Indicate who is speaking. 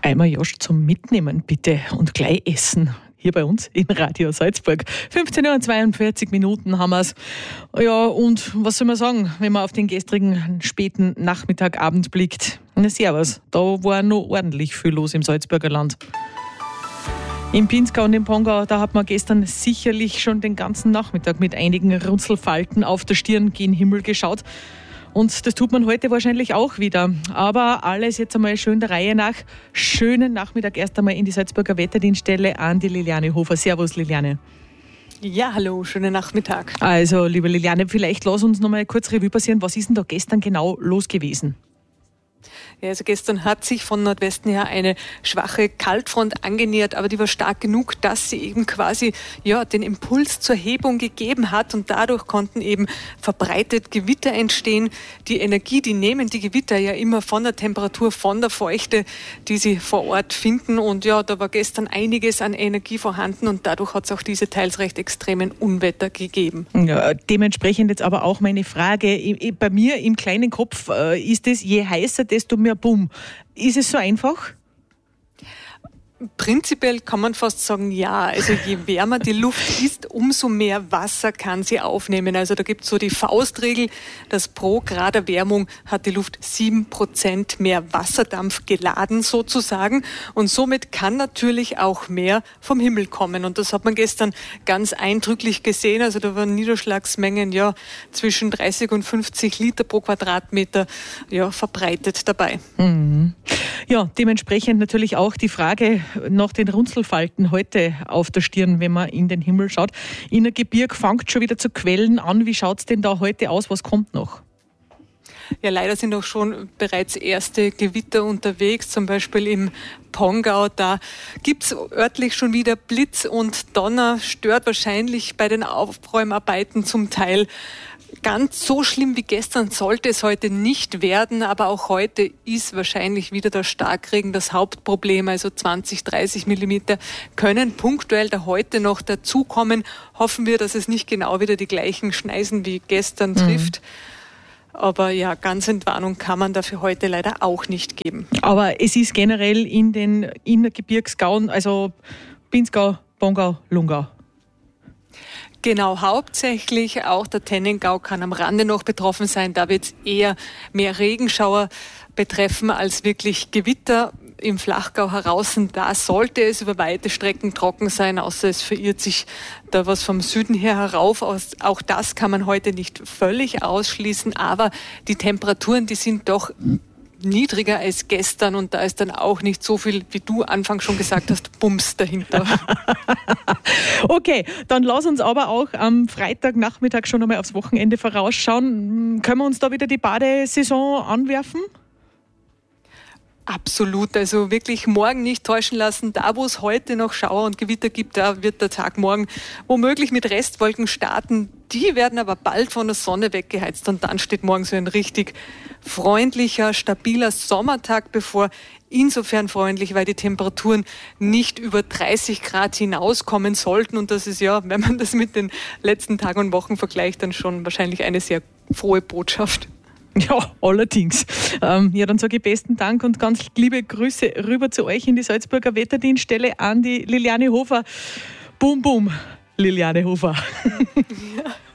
Speaker 1: Einmal Jost zum Mitnehmen bitte und gleich essen. Hier bei uns in Radio Salzburg. 15:42 Uhr haben wir es. Ja, und was soll man sagen, wenn man auf den gestrigen späten Nachmittagabend blickt? Na servus, da war noch ordentlich viel los im Salzburger Land. Im Pinzgau und im Pongau, da hat man gestern sicherlich schon den ganzen Nachmittag mit einigen Runzelfalten auf der Stirn gen Himmel geschaut. Und das tut man heute wahrscheinlich auch wieder. Aber alles jetzt einmal schön der Reihe nach. Schönen Nachmittag erst einmal in die Salzburger Wetterdienststelle an die Liliane Hofer. Servus, Liliane.
Speaker 2: Ja, hallo, schönen Nachmittag.
Speaker 1: Also, liebe Liliane, vielleicht lass uns noch mal kurz Revue passieren. Was ist denn da gestern genau los gewesen?
Speaker 2: Ja, also gestern hat sich von Nordwesten her eine schwache Kaltfront angenähert, aber die war stark genug, dass sie eben quasi den Impuls zur Hebung gegeben hat und dadurch konnten eben verbreitet Gewitter entstehen. Die Energie, die nehmen die Gewitter ja immer von der Temperatur, von der Feuchte, die sie vor Ort finden und ja, da war gestern einiges an Energie vorhanden und dadurch hat es auch diese teils recht extremen Unwetter gegeben.
Speaker 1: Ja, dementsprechend jetzt aber auch meine Frage, bei mir im kleinen Kopf ist es, je heißer, desto mehr Bumm. Ist es so einfach?
Speaker 2: Prinzipiell kann man fast sagen, ja. Also je wärmer die Luft ist, umso mehr Wasser kann sie aufnehmen. Also da gibt es so die Faustregel, dass pro Grad Erwärmung hat die Luft 7% mehr Wasserdampf geladen sozusagen. Und somit kann natürlich auch mehr vom Himmel kommen. Und das hat man gestern ganz eindrücklich gesehen. Also da waren Niederschlagsmengen zwischen 30 und 50 Liter pro Quadratmeter verbreitet dabei.
Speaker 1: Mhm. Ja, dementsprechend natürlich auch die Frage nach den Runzelfalten heute auf der Stirn, wenn man in den Himmel schaut. Innergebirg fängt schon wieder zu quellen an. Wie schaut es denn da heute aus? Was kommt noch?
Speaker 2: Ja, leider sind auch schon bereits erste Gewitter unterwegs, zum Beispiel im Pongau. Da gibt es örtlich schon wieder Blitz und Donner, stört wahrscheinlich bei den Aufräumarbeiten zum Teil. Ganz so schlimm wie gestern sollte es heute nicht werden, aber auch heute ist wahrscheinlich wieder der Starkregen das Hauptproblem. Also 20, 30 Millimeter können punktuell da heute noch dazukommen. Hoffen wir, dass es nicht genau wieder die gleichen Schneisen wie gestern trifft. Aber ja, ganz Entwarnung kann man dafür heute leider auch nicht geben.
Speaker 1: Aber es ist generell in den Innergebirgsgauen, also Pinzgau, Pongau, Lungau.
Speaker 2: Genau, hauptsächlich auch der Tennengau kann am Rande noch betroffen sein. Da wird es eher mehr Regenschauer betreffen als wirklich Gewitter. Im Flachgau heraus, da sollte es über weite Strecken trocken sein, außer es verirrt sich da was vom Süden her herauf. Auch das kann man heute nicht völlig ausschließen, aber die Temperaturen, die sind doch niedriger als gestern und da ist dann auch nicht so viel, wie du anfangs schon gesagt hast, Bums dahinter.
Speaker 1: Okay, dann lass uns aber auch am Freitagnachmittag schon einmal aufs Wochenende vorausschauen. Können wir uns da wieder die Badesaison anwerfen?
Speaker 2: Absolut, also wirklich morgen nicht täuschen lassen. Da, wo es heute noch Schauer und Gewitter gibt, da wird der Tag morgen womöglich mit Restwolken starten. Die werden aber bald von der Sonne weggeheizt und dann steht morgen so ein richtig freundlicher, stabiler Sommertag bevor. Insofern freundlich, weil die Temperaturen nicht über 30 Grad hinauskommen sollten und das ist wenn man das mit den letzten Tagen und Wochen vergleicht, dann schon wahrscheinlich eine sehr frohe Botschaft.
Speaker 1: Ja, allerdings. Dann sage ich besten Dank und ganz liebe Grüße rüber zu euch in die Salzburger Wetterdienststelle an die Liliane Hofer. Boom, boom, Liliane Hofer. Ja.